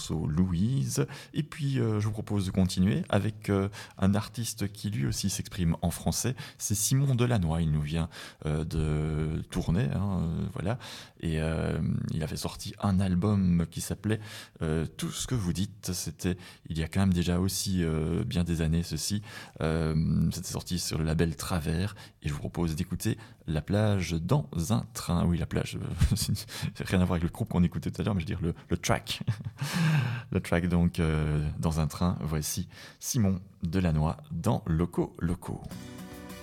morceau Louise. Et puis je vous propose de continuer avec un artiste qui lui aussi s'exprime en français. C'est Simon Delannoy, il nous vient de Tournai, voilà. Et il avait sorti un album qui s'appelait Tout ce que vous dites. C'était il y a quand même déjà aussi bien des années ceci. C'était sorti sur le label Travers et je vous propose d'écouter La plage dans un train. Oui, la plage, c'est rien à voir avec le groupe qu'on écoutait tout à l'heure, mais je veux dire le track. Le track donc dans un train. Voici Simon Delannoy dans Locaux Locaux.